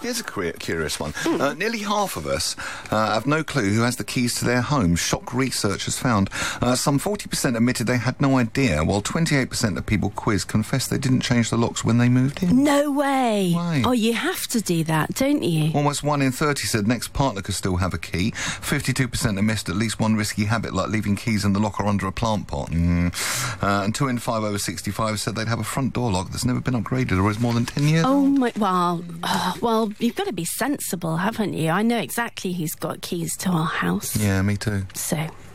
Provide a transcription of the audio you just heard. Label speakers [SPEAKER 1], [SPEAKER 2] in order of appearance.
[SPEAKER 1] Here's a curious one. Nearly half of us have no clue who has the keys to their home. Shock research has found. Some 40% admitted they had no idea, while 28% of people quizzed confessed they didn't change the locks when they moved in.
[SPEAKER 2] No way.
[SPEAKER 1] Why?
[SPEAKER 2] Oh, you have to do that, don't you?
[SPEAKER 1] Almost 1 in 30 said next partner could still have a key. 52% have missed at least one risky habit, like leaving keys in the locker under a plant pot. And 2 in 5 over 65 said they'd have a front door lock that's never been upgraded or is more than 10 years
[SPEAKER 2] Oh,
[SPEAKER 1] old.
[SPEAKER 2] my... Well, you've got to be sensible, haven't you? I know exactly who's got keys to our house.
[SPEAKER 1] Yeah, me too.
[SPEAKER 2] So...